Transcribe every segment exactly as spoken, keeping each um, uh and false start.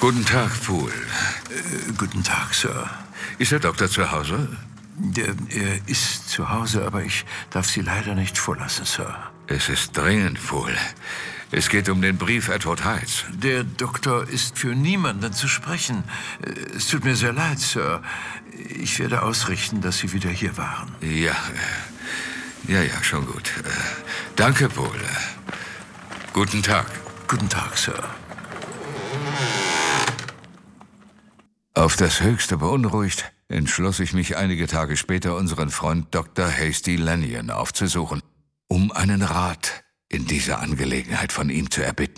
Guten Tag, Poole. Äh, guten Tag, Sir. Ist der Doktor zu Hause? Der, er ist zu Hause, aber ich darf Sie leider nicht vorlassen, Sir. Es ist dringend, Poole. Es geht um den Brief Edward Hydes. Der Doktor ist für niemanden zu sprechen. Es tut mir sehr leid, Sir. Ich werde ausrichten, dass Sie wieder hier waren. Ja, ja, ja, schon gut. Danke, Poole. Guten Tag. Guten Tag, Sir. Auf das Höchste beunruhigt, entschloss ich mich einige Tage später, unseren Freund Doktor Hasty Lanyon aufzusuchen, um einen Rat in dieser Angelegenheit von ihm zu erbitten.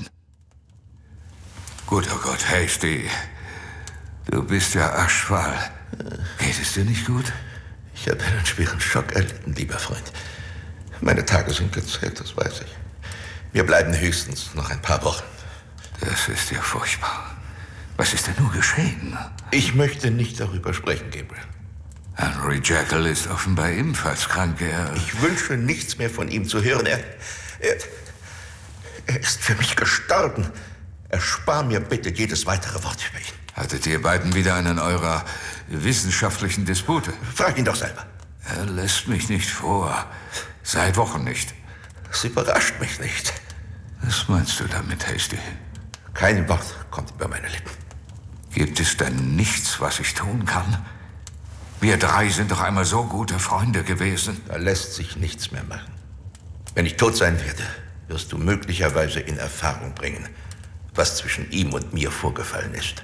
Guter Gott, Hasty, du bist ja aschfahl. Geht es dir nicht gut? Ich habe einen schweren Schock erlitten, lieber Freund. Meine Tage sind gezählt, das weiß ich. Wir bleiben höchstens noch ein paar Wochen. Das ist ja furchtbar. Was ist denn nur geschehen? Ich möchte nicht darüber sprechen, Gabriel. Henry Jekyll ist offenbar ebenfalls krank. Er... Ich wünsche nichts mehr von ihm zu hören. Er, er, er ist für mich gestorben. Erspar mir bitte jedes weitere Wort über ihn. Hattet ihr beiden wieder einen eurer wissenschaftlichen Dispute? Frag ihn doch selber. Er lässt mich nicht vor. Seit Wochen nicht. Das überrascht mich nicht. Was meinst du damit, Hasty? Kein Wort kommt über meine Lippen. Gibt es denn nichts, was ich tun kann? Wir drei sind doch einmal so gute Freunde gewesen. Da lässt sich nichts mehr machen. Wenn ich tot sein werde, wirst du möglicherweise in Erfahrung bringen, was zwischen ihm und mir vorgefallen ist.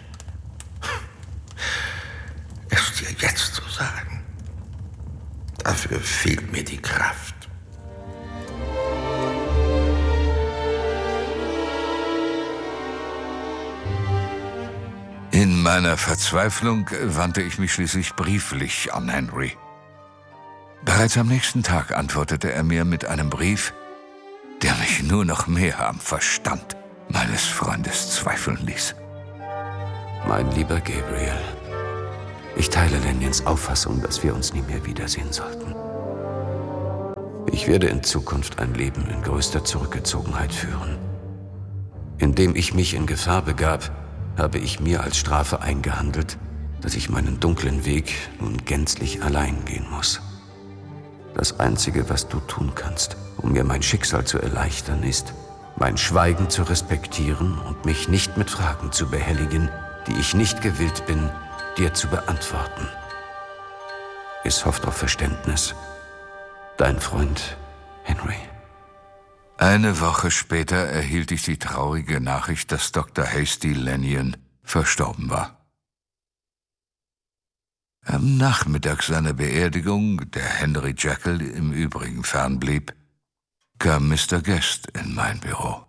Es dir jetzt zu sagen, dafür fehlt mir die Kraft. In meiner Verzweiflung wandte ich mich schließlich brieflich an Henry. Bereits am nächsten Tag antwortete er mir mit einem Brief, der mich nur noch mehr am Verstand meines Freundes zweifeln ließ. Mein lieber Gabriel, ich teile Lanyons Auffassung, dass wir uns nie mehr wiedersehen sollten. Ich werde in Zukunft ein Leben in größter Zurückgezogenheit führen. Indem ich mich in Gefahr begab, habe ich mir als Strafe eingehandelt, dass ich meinen dunklen Weg nun gänzlich allein gehen muss. Das Einzige, was du tun kannst, um mir mein Schicksal zu erleichtern, ist, mein Schweigen zu respektieren und mich nicht mit Fragen zu behelligen, die ich nicht gewillt bin, dir zu beantworten. Es hofft auf Verständnis. Dein Freund Henry. Eine Woche später erhielt ich die traurige Nachricht, dass Doktor Hasty Lanyon verstorben war. Am Nachmittag seiner Beerdigung, der Henry Jekyll im Übrigen fernblieb, kam Mister Guest in mein Büro.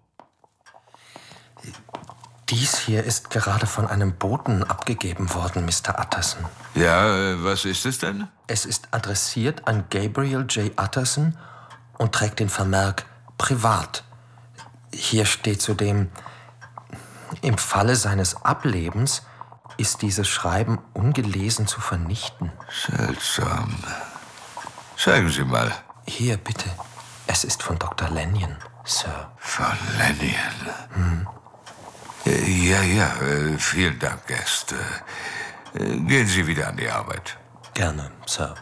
Dies hier ist gerade von einem Boten abgegeben worden, Mister Utterson. Ja, was ist es denn? Es ist adressiert an Gabriel J. Utterson und trägt den Vermerk privat. Hier steht zudem, im Falle seines Ablebens ist dieses Schreiben ungelesen zu vernichten. Seltsam. Zeigen Sie mal. Hier, bitte. Es ist von Doktor Lanyon, Sir. Von Lanyon? Hm. Ja, ja, vielen Dank, Guest. Gehen Sie wieder an die Arbeit. Gerne, Sir.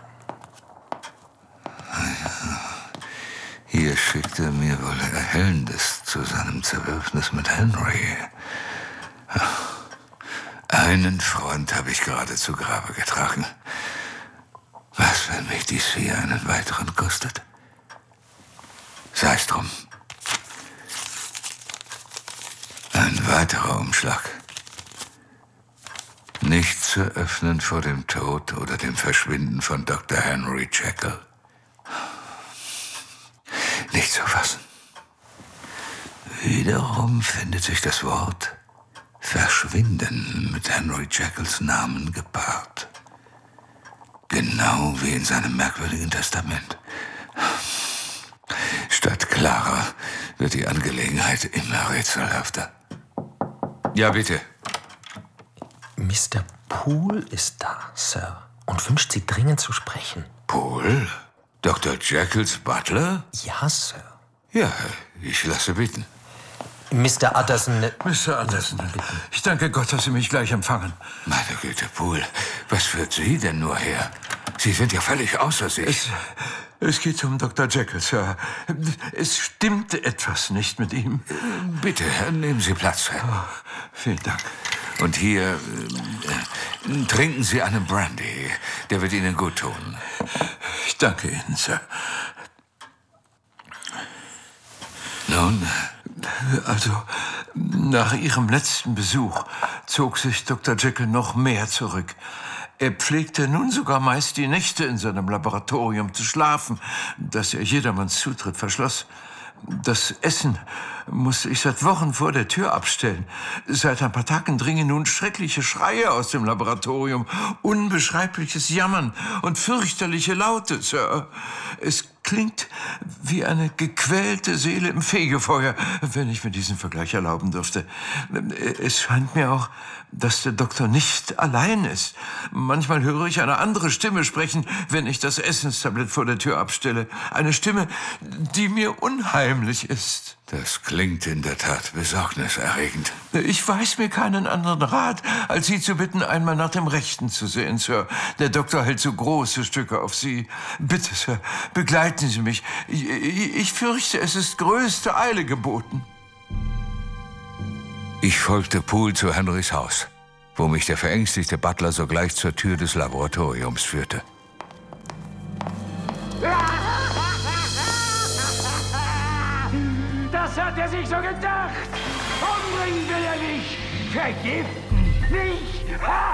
Hier schickt er mir wohl Erhellendes zu seinem Zerwürfnis mit Henry. Einen Freund habe ich gerade zu Grabe getragen. Was, wenn mich dies hier einen weiteren kostet? Sei's drum. Ein weiterer Umschlag. Nicht zu öffnen vor dem Tod oder dem Verschwinden von Doktor Henry Jekyll. Nicht zu fassen. Wiederum findet sich das Wort Verschwinden mit Henry Jekylls Namen gepaart. Genau wie in seinem merkwürdigen Testament. Statt klarer wird die Angelegenheit immer rätselhafter. Ja, bitte. Mister Poole ist da, Sir, und wünscht Sie dringend zu sprechen. Poole? Doktor Jekylls Butler? Ja, Sir. Ja, ich lasse bitten. Mister Utterson... Mister Utterson, ich danke Gott, dass Sie mich gleich empfangen. Meine Güte, Poole, was führt Sie denn nur her? Sie sind ja völlig außer sich. Es, es geht um Doktor Jekyll, Sir. Es stimmt etwas nicht mit ihm. Bitte, nehmen Sie Platz. Oh, vielen Dank. Und hier, äh, trinken Sie einen Brandy. Der wird Ihnen gut tun. Ich danke Ihnen, Sir. Nun? Also, nach Ihrem letzten Besuch zog sich Doktor Jekyll noch mehr zurück. Er pflegte nun sogar meist die Nächte in seinem Laboratorium zu schlafen, das er jedermanns Zutritt verschloss. Das Essen musste ich seit Wochen vor der Tür abstellen. Seit ein paar Tagen dringen nun schreckliche Schreie aus dem Laboratorium, unbeschreibliches Jammern und fürchterliche Laute, Sir. Es klingt wie eine gequälte Seele im Fegefeuer, wenn ich mir diesen Vergleich erlauben dürfte. Es scheint mir auch, dass der Doktor nicht allein ist. Manchmal höre ich eine andere Stimme sprechen, wenn ich das Essenstablett vor der Tür abstelle. Eine Stimme, die mir unheimlich ist. Das klingt in der Tat besorgniserregend. Ich weiß mir keinen anderen Rat, als Sie zu bitten, einmal nach dem Rechten zu sehen, Sir. Der Doktor hält so große Stücke auf Sie. Bitte, Sir, begleiten Sie mich. Ich, ich, ich fürchte, es ist größte Eile geboten. Ich folgte Poole zu Henrys Haus, wo mich der verängstigte Butler sogleich zur Tür des Laboratoriums führte. Das hat er sich so gedacht. Umbringen will er mich. Vergiften nicht.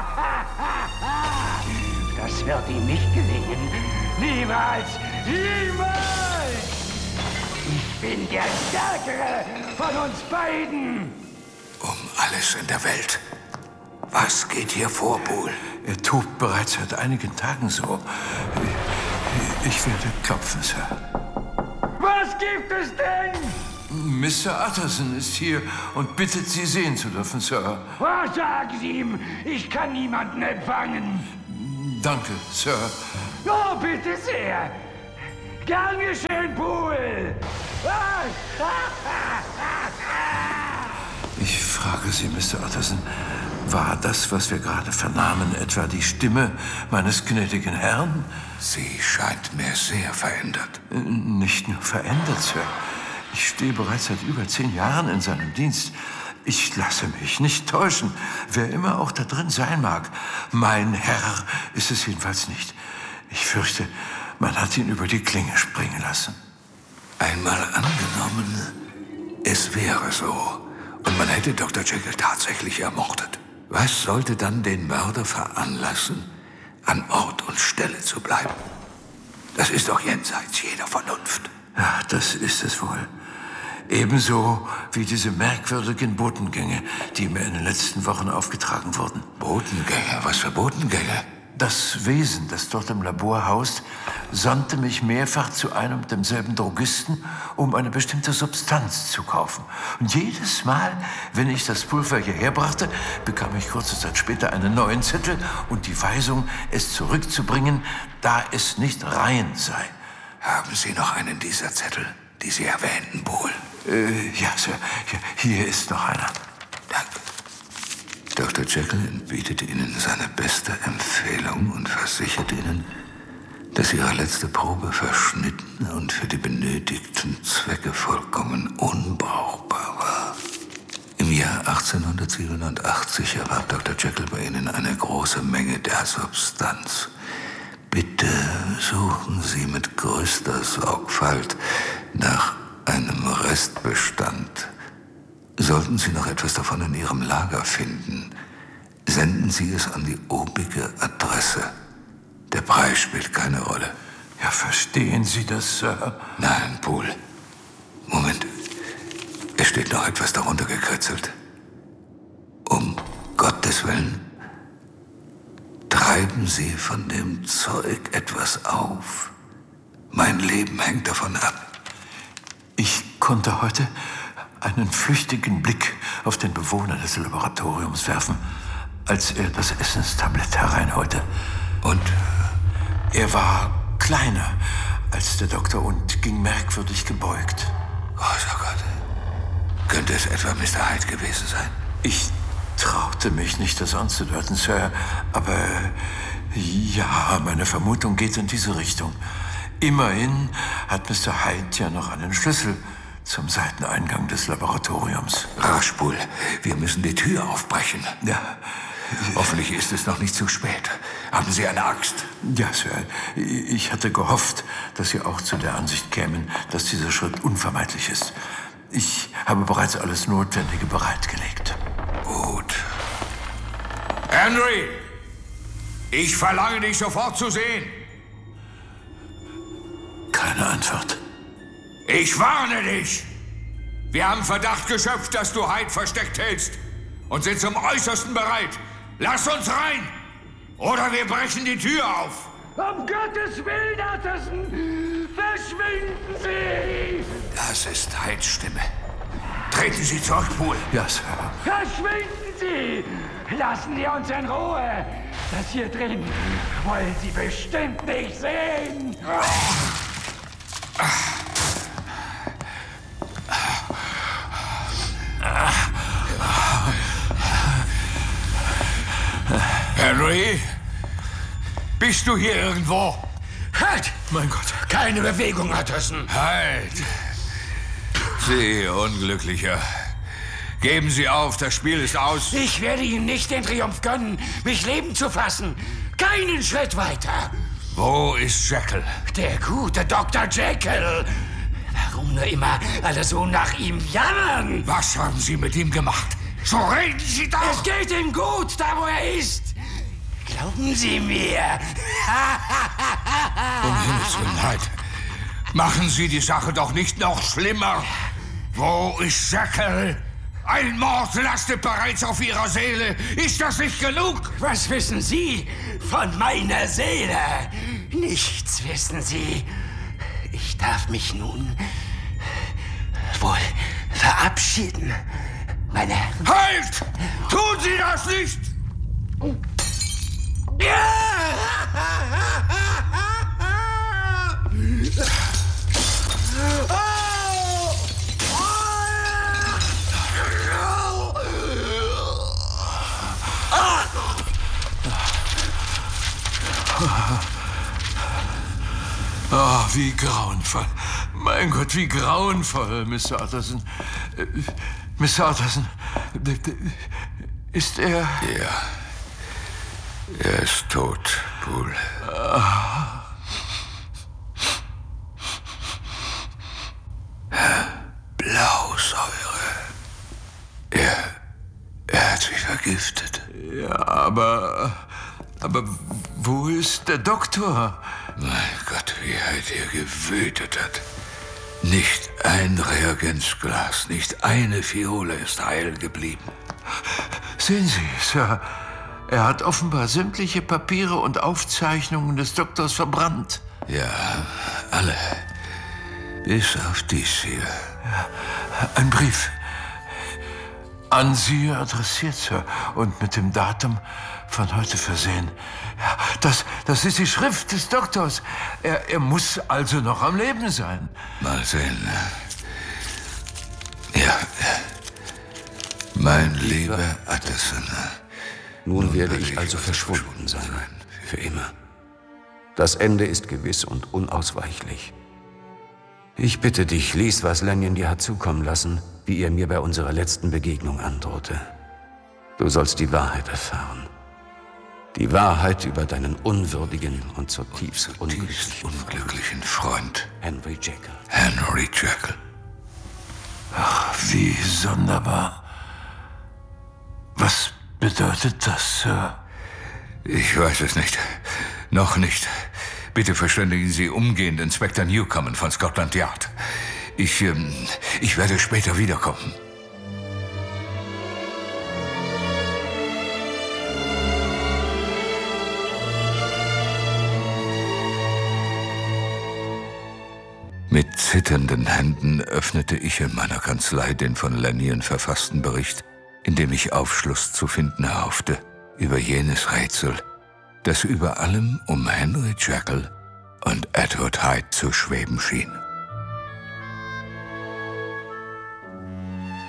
Das wird ihm nicht gelingen. Niemals. Niemals. Ich bin der Stärkere von uns beiden. Um alles in der Welt. Was geht hier vor, Poole? Er tobt bereits seit einigen Tagen so. Ich werde klopfen, Sir. Was gibt es denn? Mister Utterson ist hier und bittet, Sie sehen zu dürfen, Sir. Was sagen Sie ihm? Ich kann niemanden empfangen. Danke, Sir. Oh, bitte sehr. Gern geschehen, Poole. Ich frage Sie, Mister Utterson, war das, was wir gerade vernahmen, etwa die Stimme meines gnädigen Herrn? Sie scheint mir sehr verändert. Nicht nur verändert, Sir. Ich stehe bereits seit über zehn Jahren in seinem Dienst. Ich lasse mich nicht täuschen, wer immer auch da drin sein mag. Mein Herr ist es jedenfalls nicht. Ich fürchte, man hat ihn über die Klinge springen lassen. Einmal angenommen, es wäre so und man hätte Doktor Jekyll tatsächlich ermordet. Was sollte dann den Mörder veranlassen, an Ort und Stelle zu bleiben? Das ist doch jenseits jeder Vernunft. Ja, das ist es wohl. Ebenso wie diese merkwürdigen Botengänge, die mir in den letzten Wochen aufgetragen wurden. Botengänge? Was für Botengänge? Das Wesen, das dort im Labor haust, sandte mich mehrfach zu einem und demselben Drogisten, um eine bestimmte Substanz zu kaufen. Und jedes Mal, wenn ich das Pulver hierher brachte, bekam ich kurze Zeit später einen neuen Zettel und die Weisung, es zurückzubringen, da es nicht rein sei. Haben Sie noch einen dieser Zettel, die Sie erwähnten, Poole? Äh, ja, Sir. Hier, hier ist noch einer. Danke. Doktor Jekyll entbietete Ihnen seine beste Empfehlung und versicherte Ihnen, dass Ihre letzte Probe verschnitten und für die benötigten Zwecke vollkommen unbrauchbar war. Im Jahr achtzehnhundertsiebenundachtzig erwarb Doktor Jekyll bei Ihnen eine große Menge der Substanz. Bitte suchen Sie mit größter Sorgfalt nach einem Restbestand. Sollten Sie noch etwas davon in Ihrem Lager finden, senden Sie es an die obige Adresse. Der Preis spielt keine Rolle. Ja, verstehen Sie das, Sir? Nein, Poole. Moment. Es steht noch etwas darunter gekritzelt. Um Gottes Willen, treiben Sie von dem Zeug etwas auf. Mein Leben hängt davon ab. Ich konnte heute einen flüchtigen Blick auf den Bewohner des Laboratoriums werfen, als er das Essenstablett hereinholte. Und? Er war kleiner als der Doktor und ging merkwürdig gebeugt. Großer Gott. Könnte es etwa Mister Hyde gewesen sein? Ich traute mich nicht, das anzudeuten, Sir. Aber ja, meine Vermutung geht in diese Richtung. Immerhin hat Mister Hyde ja noch einen Schlüssel zum Seiteneingang des Laboratoriums. Rashpul, wir müssen die Tür aufbrechen. Ja. Hoffentlich ist es noch nicht zu spät. Haben Sie eine Axt? Ja, Sir. Ich hatte gehofft, dass Sie auch zu der Ansicht kämen, dass dieser Schritt unvermeidlich ist. Ich habe bereits alles Notwendige bereitgelegt. Gut. Henry! Ich verlange dich sofort zu sehen. Keine Antwort. Ich warne dich! Wir haben Verdacht geschöpft, dass du Hyde versteckt hältst und sind zum Äußersten bereit. Lass uns rein! Oder wir brechen die Tür auf! Um Gottes Willen, Utterson! Verschwinden Sie! Das ist Hydes Stimme. Treten Sie zurück, Poole. Ja, Sir. Verschwinden Sie! Lassen Sie uns in Ruhe! Das hier drin wollen Sie bestimmt nicht sehen! Henry? Bist du hier irgendwo? Halt! Mein Gott. Keine Bewegung, Utterson. Halt! Sie Unglücklicher. Geben Sie auf, das Spiel ist aus. Ich werde Ihnen nicht den Triumph gönnen, mich leben zu fassen. Keinen Schritt weiter. Wo ist Jekyll? Der gute Doktor Jekyll. Warum nur immer alle so nach ihm jammern? Was haben Sie mit ihm gemacht? So reden Sie doch! Es geht ihm gut, da wo er ist. Glauben Sie mir. Um Himmels Willen, Hyde. Machen Sie die Sache doch nicht noch schlimmer. Wo ist Jekyll? Ein Mord lastet bereits auf Ihrer Seele. Ist das nicht genug? Was wissen Sie von meiner Seele? Nichts wissen Sie. Ich darf mich nun wohl verabschieden, meine Herren. Halt! Tun Sie das nicht! Ah, oh, wie grauenvoll. Mein Gott, wie grauenvoll, Mister Utterson. Äh, Mister Utterson, ist er... Ja. Er ist tot, Poole. Ah. Blausäure. Er... er hat sich vergiftet. Ja, aber... aber wo ist der Doktor? Mein Gott, wie er hier gewütet hat. Nicht ein Reagenzglas, nicht eine Fiole ist heil geblieben. Sehen Sie, Sir, er hat offenbar sämtliche Papiere und Aufzeichnungen des Doktors verbrannt. Ja, alle. Bis auf dies hier. Ja, ein Brief. An Sie adressiert, Sir, und mit dem Datum von heute versehen. Ja, das, das ist die Schrift des Doktors. Er, er muss also noch am Leben sein. Mal sehen. Ja. Mein lieber Utterson. Nun werde ich also verschwunden sein. Für immer. Das Ende ist gewiss und unausweichlich. Ich bitte dich, lies, was Lanyon dir hat zukommen lassen, wie er mir bei unserer letzten Begegnung androhte. Du sollst die Wahrheit erfahren. Die Wahrheit über deinen unwürdigen und zutiefst, zutiefst unglücklichen, unglücklichen Freund, Henry Jekyll. Henry Jekyll. Ach, wie sonderbar. Was bedeutet das, Sir? Ich weiß es nicht. Noch nicht. Bitte verständigen Sie umgehend Inspektor Newcomen von Scotland Yard. Ich, ähm, ich werde später wiederkommen. Mit zitternden Händen öffnete ich in meiner Kanzlei den von Lanyon verfassten Bericht, in dem ich Aufschluss zu finden erhoffte über jenes Rätsel, das über allem um Henry Jekyll und Edward Hyde zu schweben schien.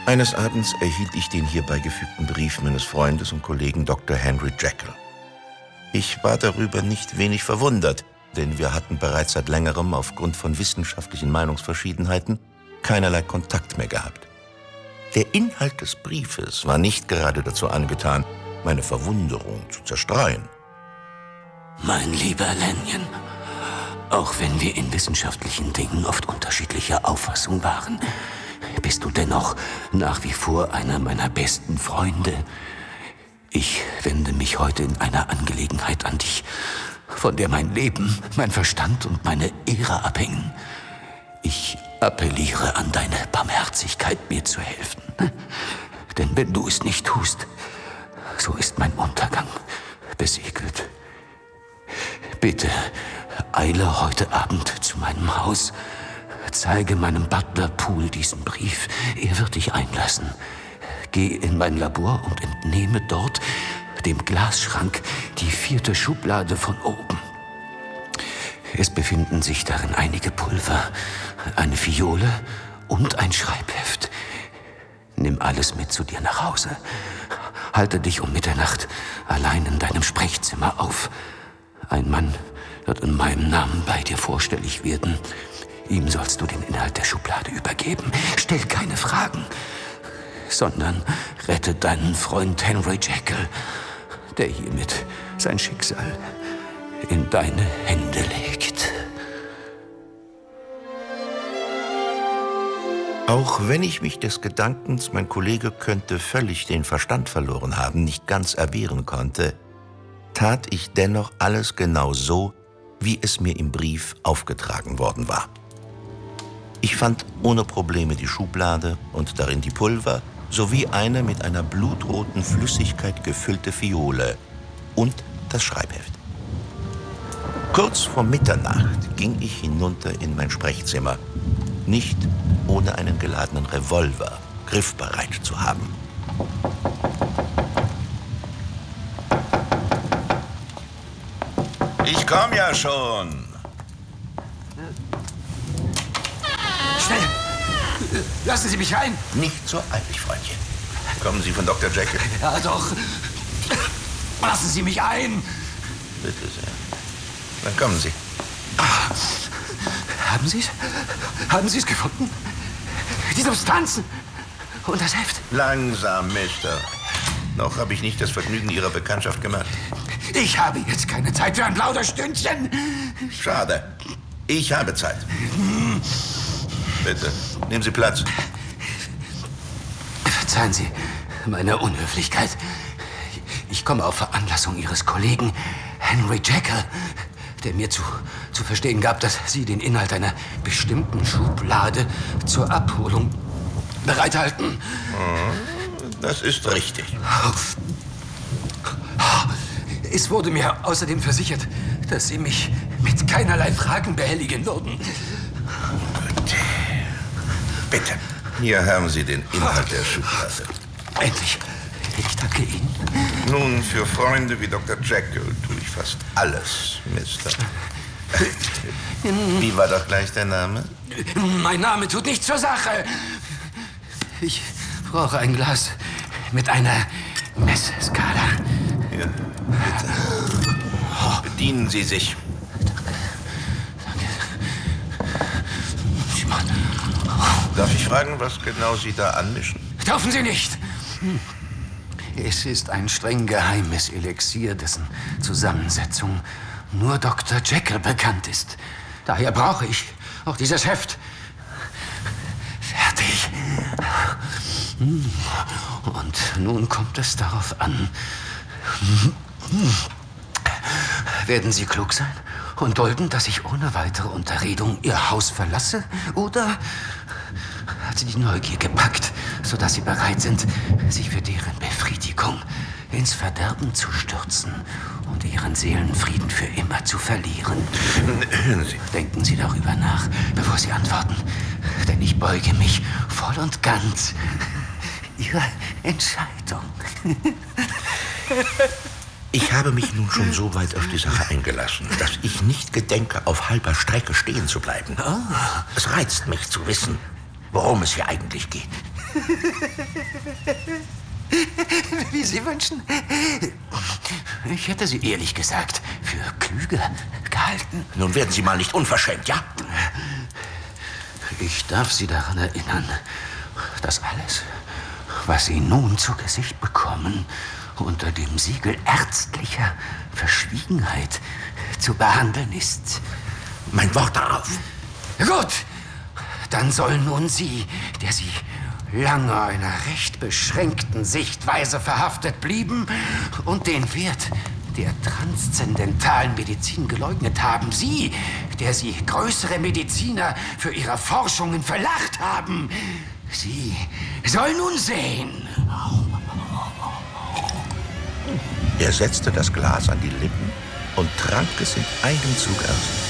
Eines Abends erhielt ich den hier beigefügten Brief meines Freundes und Kollegen Doktor Henry Jekyll. Ich war darüber nicht wenig verwundert, denn wir hatten bereits seit längerem aufgrund von wissenschaftlichen Meinungsverschiedenheiten keinerlei Kontakt mehr gehabt. Der Inhalt des Briefes war nicht gerade dazu angetan, meine Verwunderung zu zerstreuen. Mein lieber Lanyon, auch wenn wir in wissenschaftlichen Dingen oft unterschiedlicher Auffassung waren, bist du dennoch nach wie vor einer meiner besten Freunde. Ich wende mich heute in einer Angelegenheit an dich, von der mein Leben, mein Verstand und meine Ehre abhängen. Ich appelliere an deine Barmherzigkeit, mir zu helfen. Denn wenn du es nicht tust, so ist mein Untergang besiegelt. Bitte eile heute Abend zu meinem Haus. Zeige meinem Butler Poole diesen Brief. Er wird dich einlassen. Geh in mein Labor und entnehme dort dem Glasschrank die vierte Schublade von oben. Es befinden sich darin einige Pulver, eine Fiole und ein Schreibheft. Nimm alles mit zu dir nach Hause. Halte dich um Mitternacht allein in deinem Sprechzimmer auf. Ein Mann wird in meinem Namen bei dir vorstellig werden. Ihm sollst du den Inhalt der Schublade übergeben. Stell keine Fragen, sondern rette deinen Freund Henry Jekyll, der hiermit sein Schicksal in deine Hände legt. Auch wenn ich mich des Gedankens, mein Kollege könnte völlig den Verstand verloren haben, nicht ganz erwehren konnte, tat ich dennoch alles genau so, wie es mir im Brief aufgetragen worden war. Ich fand ohne Probleme die Schublade und darin die Pulver sowie eine mit einer blutroten Flüssigkeit gefüllte Fiole und das Schreibheft. Kurz vor Mitternacht ging ich hinunter in mein Sprechzimmer, nicht ohne einen geladenen Revolver griffbereit zu haben. Ich komm ja schon. Schnell! Lassen Sie mich rein! Nicht so eilig, Freundchen. Kommen Sie von Doktor Jekyll? Ja, doch. Lassen Sie mich ein! Bitte sehr. Dann kommen Sie. Haben Sie es? Haben Sie es gefunden? Die Substanzen und das Heft? Langsam, Mister. Noch habe ich nicht das Vergnügen Ihrer Bekanntschaft gemacht. Ich habe jetzt keine Zeit für ein Plauderstündchen. Schade. Ich habe Zeit. Bitte, nehmen Sie Platz. Verzeihen Sie meine Unhöflichkeit. Ich komme auf Veranlassung Ihres Kollegen Henry Jekyll, der mir zu, zu verstehen gab, dass Sie den Inhalt einer bestimmten Schublade zur Abholung bereithalten. Das ist richtig. Es wurde mir außerdem versichert, dass Sie mich mit keinerlei Fragen behelligen würden. Bitte. Bitte. Hier haben Sie den Inhalt der Schublade. Endlich. Ich danke Ihnen. Nun, für Freunde wie Doktor Jekyll tue ich fast alles, Mister. Wie war doch gleich der Name? Mein Name tut nichts zur Sache. Ich brauche ein Glas mit einer Messskala. Hier, bitte. Bedienen Sie sich. Darf ich fragen, was genau Sie da anmischen? Dürfen Sie nicht. Es ist ein streng geheimes Elixier, dessen Zusammensetzung nur Doktor Jekyll bekannt ist. Daher brauche ich auch dieses Heft. Fertig. Und nun kommt es darauf an. Werden Sie klug sein und dulden, dass ich ohne weitere Unterredung Ihr Haus verlasse? Oder hat Sie die Neugier gepackt, sodass Sie bereit sind, sich für deren Befriedigung ins Verderben zu stürzen und Ihren Seelenfrieden für immer zu verlieren? Hören Sie. Denken Sie darüber nach, bevor Sie antworten. Denn ich beuge mich voll und ganz Ihrer Entscheidung. Ich habe mich nun schon so weit auf die Sache eingelassen, dass ich nicht gedenke, auf halber Strecke stehen zu bleiben. Oh. Es reizt mich zu wissen, worum es hier eigentlich geht. Wie Sie wünschen. Ich hätte Sie ehrlich gesagt für klüger gehalten. Nun werden Sie mal nicht unverschämt, ja? Ich darf Sie daran erinnern, dass alles, was Sie nun zu Gesicht bekommen, unter dem Siegel ärztlicher Verschwiegenheit zu behandeln ist. Mein Wort darauf. Gut, dann soll nun Sie, der Sie lange einer recht beschränkten Sichtweise verhaftet blieben und den Wert der transzendentalen Medizin geleugnet haben, Sie, der Sie größere Mediziner für Ihre Forschungen verlacht haben, Sie soll nun sehen. Er setzte das Glas an die Lippen und trank es in einem Zug aus.